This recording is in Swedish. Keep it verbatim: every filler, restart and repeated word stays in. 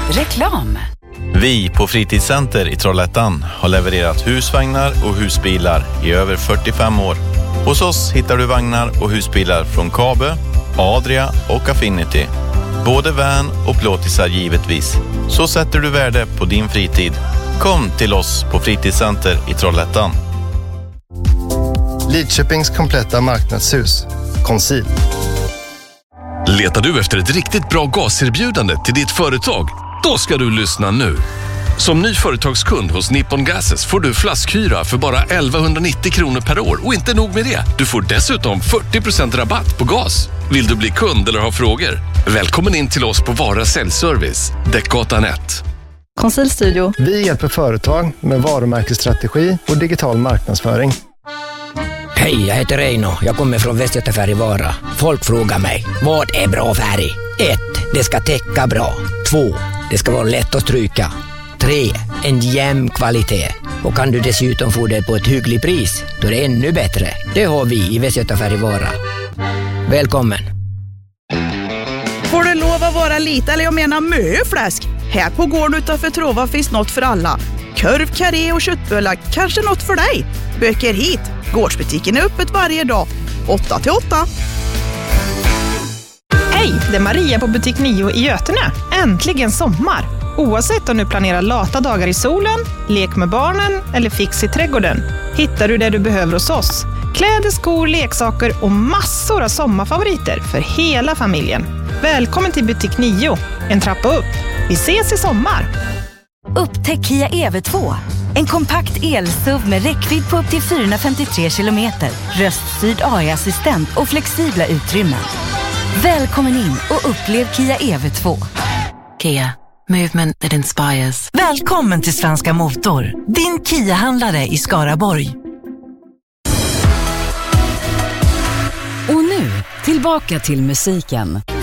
Reklam. Vi på Fritidscenter i Trollhättan har levererat husvagnar och husbilar i över fyrtiofem år. Hos oss hittar du vagnar och husbilar från Kabe, Adria och Affinity. Både van och plåtisar givetvis. Så sätter du värde på din fritid. Kom till oss på Fritidscenter i Trollhättan. Lidköpings kompletta marknadshus. Conceal. Letar du efter ett riktigt bra gaserbjudande till ditt företag? Då ska du lyssna nu. Som ny företagskund hos Nippon Gases får du flaskhyra för bara elvahundranittio kronor per år. Och inte nog med det, du får dessutom fyrtio procent rabatt på gas. Vill du bli kund eller ha frågor? Välkommen in till oss på Vara Säljservice, Däckgatan ett. Conceal Studio. Vi hjälper företag med varumärkesstrategi och digital marknadsföring. Hej, jag heter Reino. Jag kommer från Västgötafärg i Vara. Folk frågar mig, vad är bra färg? ett. Det ska täcka bra. två. Det ska vara lätt att stryka. tre. En jämn kvalitet. Och kan du dessutom få det på ett hyggligt pris, då är det ännu bättre. Det har vi i Västgötafärg i Vara. Välkommen. Får du lov att vara lite, eller jag menar möfläsk? Här på gården utanför Trova finns något för alla. Korv, karré och köttbullar, kanske något för dig. Böker hit. Gårdsbutiken är öppet varje dag. åtta till åtta. Hej, det är Maria på butik nio i Götene. Äntligen sommar. Oavsett om du planerar lata dagar i solen, lek med barnen eller fix i trädgården, hittar du det du behöver hos oss. Kläder, skor, leksaker och massor av sommarfavoriter för hela familjen. Välkommen till butik nio, en trappa upp. Vi ses i sommar. Upptäck Kia E V två. En kompakt el-S U V med räckvidd på upp till fyrahundrafemtiotre kilometer, röststyrd A I-assistent och flexibla utrymmen. Välkommen in och upplev Kia E V två. Kia, movement that inspires. Välkommen till Svenska Motor, din Kia-handlare i Skaraborg. Och nu, tillbaka till musiken.